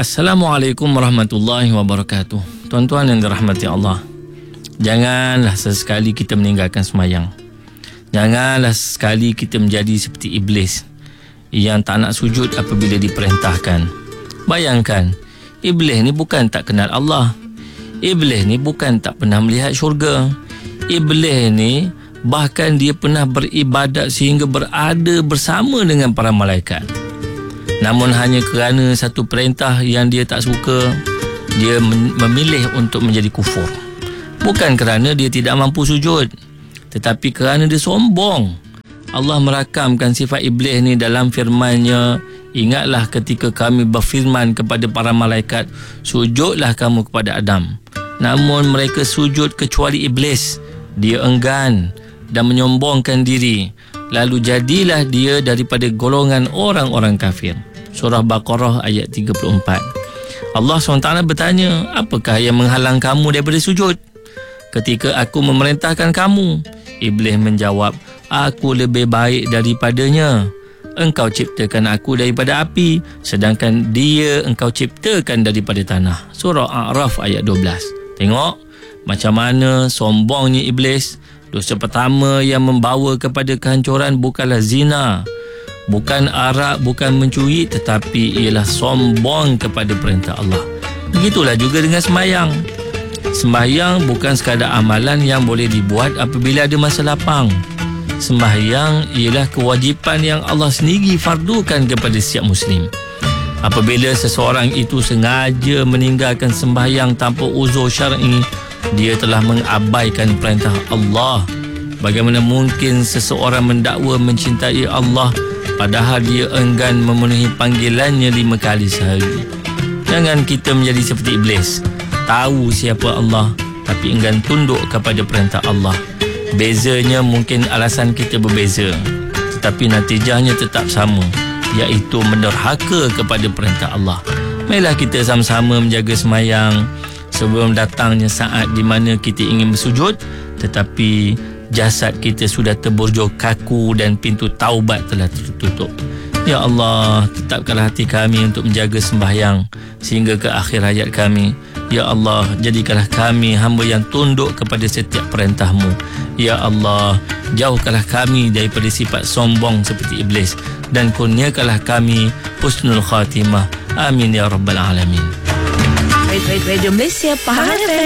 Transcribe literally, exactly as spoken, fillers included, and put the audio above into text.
Assalamualaikum warahmatullahi wabarakatuh. Tuan-tuan yang dirahmati Allah, janganlah sesekali kita meninggalkan semayang. Janganlah sesekali kita menjadi seperti iblis yang tak nak sujud apabila diperintahkan. Bayangkan, iblis ni bukan tak kenal Allah. Iblis ni bukan tak pernah melihat syurga. Iblis ni bahkan dia pernah beribadat sehingga berada bersama dengan para malaikat. Namun hanya kerana satu perintah yang dia tak suka, dia memilih untuk menjadi kufur. Bukan kerana dia tidak mampu sujud, tetapi kerana dia sombong. Allah merakamkan sifat iblis ni dalam firman-Nya, ingatlah ketika kami berfirman kepada para malaikat, sujudlah kamu kepada Adam. Namun mereka sujud kecuali iblis. Dia enggan dan menyombongkan diri. Lalu jadilah dia daripada golongan orang-orang kafir. Surah Baqarah ayat tiga puluh empat. Allah subhanahu wa taala bertanya, apakah yang menghalang kamu daripada sujud ketika aku memerintahkan kamu? Iblis menjawab, aku lebih baik daripadanya. Engkau ciptakan aku daripada api, sedangkan dia engkau ciptakan daripada tanah. Surah A'raf ayat dua belas. Tengok macam mana sombongnya iblis. Dosa pertama yang membawa kepada kehancuran bukanlah zina, bukan arak, bukan mencuri, tetapi ialah sombong kepada perintah Allah. Begitulah juga dengan sembahyang. Sembahyang bukan sekadar amalan yang boleh dibuat apabila ada masa lapang. Sembahyang ialah kewajipan yang Allah sendiri fardukan kepada setiap Muslim. Apabila seseorang itu sengaja meninggalkan sembahyang tanpa uzur syar'i, dia telah mengabaikan perintah Allah. Bagaimana mungkin seseorang mendakwa mencintai Allah padahal dia enggan memenuhi panggilannya lima kali sehari? Jangan kita menjadi seperti iblis, tahu siapa Allah tapi enggan tunduk kepada perintah Allah. Bezanya mungkin alasan kita berbeza, tetapi natijahnya tetap sama, iaitu menderhaka kepada perintah Allah. Marilah kita sama-sama menjaga semayang sebelum datangnya saat di mana kita ingin bersujud, tetapi jasad kita sudah terborjol kaku dan pintu taubat telah tertutup. Ya Allah, tetapkanlah hati kami untuk menjaga sembahyang sehingga ke akhir hayat kami. Ya Allah, jadikanlah kami hamba yang tunduk kepada setiap perintah-Mu. Ya Allah, jauhkanlah kami daripada sifat sombong seperti iblis dan kurniakanlah kami husnul khatimah. Amin ya rabbal alamin. Radio Malaysia Pahang F M.